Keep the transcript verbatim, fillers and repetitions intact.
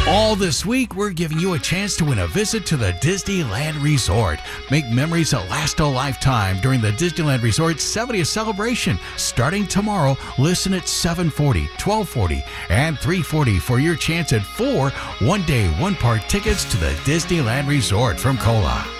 All this week, we're giving you a chance to win a visit to the Disneyland Resort. Make memories that last a lifetime during the Disneyland Resort's seventieth celebration. Starting tomorrow, listen at seven forty, twelve forty, and three forty for your chance at four one-day, one-part tickets to the Disneyland Resort from Cola.